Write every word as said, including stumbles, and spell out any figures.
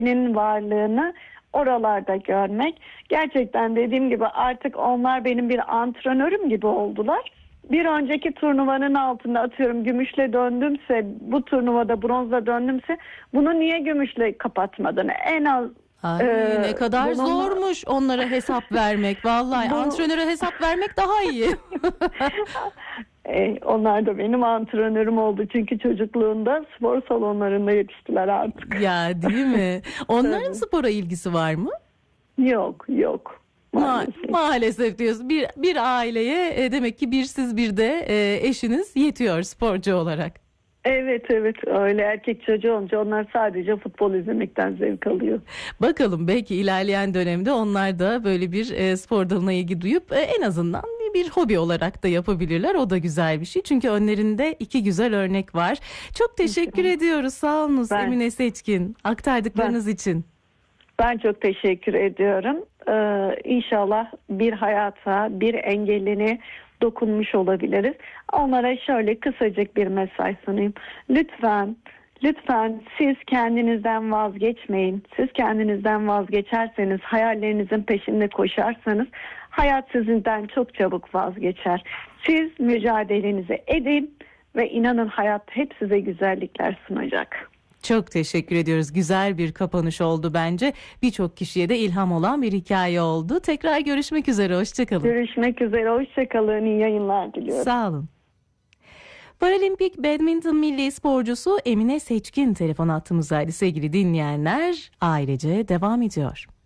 ailenin varlığını oralarda görmek. Gerçekten dediğim gibi artık onlar benim bir antrenörüm gibi oldular. Bir önceki turnuvanın altında atıyorum gümüşle döndümse, bu turnuvada bronzla döndümse bunu niye gümüşle kapatmadın? En az Ay, e, ne kadar bunun... zormuş onlara hesap vermek. Vallahi Bu... antrenöre hesap vermek daha iyi. e, onlar da benim antrenörüm oldu. Çünkü çocukluğunda spor salonlarında yetiştiler artık. Ya değil mi? Onların spora ilgisi var mı? Yok, yok. Maalesef, Ma- maalesef diyorsun. Bir bir aileye e, demek ki bir siz bir de e, eşiniz yetiyor sporcu olarak. Evet evet öyle, erkek çocuğu olunca onlar sadece futbol izlemekten zevk alıyor. Bakalım belki ilerleyen dönemde onlar da böyle bir e, spor dalına ilgi duyup e, en azından bir, bir hobi olarak da yapabilirler. O da güzel bir şey. Çünkü önlerinde iki güzel örnek var. Çok teşekkür İnşallah. ediyoruz. Sağ olunuz ben, Emine Seçkin aktardıklarınız ben, için. Ben çok teşekkür ediyorum. Ee, İnşallah bir hayata, bir engelini dokunmuş olabiliriz. Onlara şöyle kısacık bir mesaj sunayım. Lütfen, lütfen siz kendinizden vazgeçmeyin. Siz kendinizden vazgeçerseniz, hayallerinizin peşinde koşarsanız hayat sizden çok çabuk vazgeçer. Siz mücadelenizi edin ve inanın hayat hep size güzellikler sunacak. Çok teşekkür ediyoruz. Güzel bir kapanış oldu bence. Birçok kişiye de ilham olan bir hikaye oldu. Tekrar görüşmek üzere. Hoşçakalın. Görüşmek üzere. Hoşçakalın. İyi yayınlar diliyorum. Sağ olun. Paralimpik badminton milli sporcusu Emine Seçkin telefon attığımızdaydı sevgili dinleyenler. Ailece devam ediyor.